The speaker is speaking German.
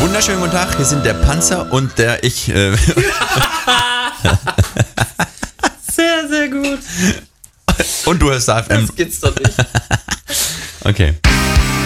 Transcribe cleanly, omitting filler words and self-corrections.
Wunderschönen guten Tag, hier sind der Panzer und der Ich. Sehr, sehr gut. Und du hörst AFM. Das geht's doch nicht. Okay.